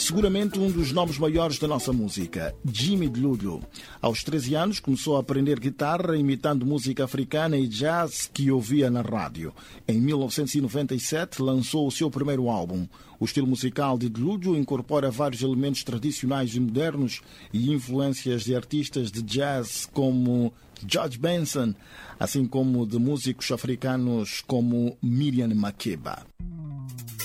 seguramente um dos nomes maiores da nossa música, Jimmy Dludlu. Aos 13 anos começou a aprender guitarra imitando música africana e jazz que ouvia na rádio. Em 1997 lançou o seu primeiro álbum. O estilo musical de Dludlu incorpora vários elementos tradicionais e modernos e influências de artistas de jazz como George Benson, assim como de músicos africanos como Miriam Makeba.